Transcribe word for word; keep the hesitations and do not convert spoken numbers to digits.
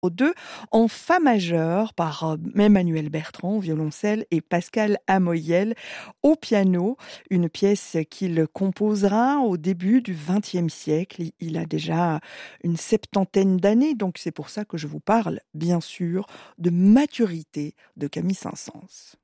deux en fa majeur par euh, Emmanuel Bertrand au violoncelle et Pascal Amoyel au piano, une pièce qu'il composera au début du vingtième siècle. Il- Il a déjà une septantaine d'années, donc c'est pour ça que je vous parle, bien sûr, de Maturité de Camille Saint-Saëns.